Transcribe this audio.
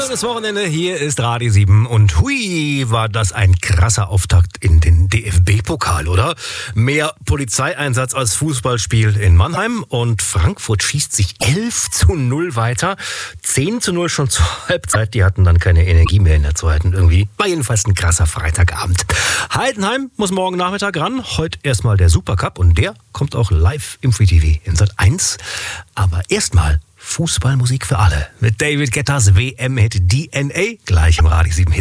Schönes Wochenende, hier ist Radio 7 und hui, war das ein krasser Auftakt in den DFB-Pokal, oder? Mehr Polizeieinsatz als Fußballspiel in Mannheim und Frankfurt schießt sich 11:0 weiter, 10:0 schon zur Halbzeit, die hatten dann keine Energie mehr in der zweiten irgendwie. War jedenfalls ein krasser Freitagabend. Heidenheim muss morgen Nachmittag ran, heute erstmal der Supercup und der kommt auch live im Free TV in Sat.1, aber erstmal Fußballmusik für alle mit David Guettas WM-Hit DNA gleich im Radio 7 Hit.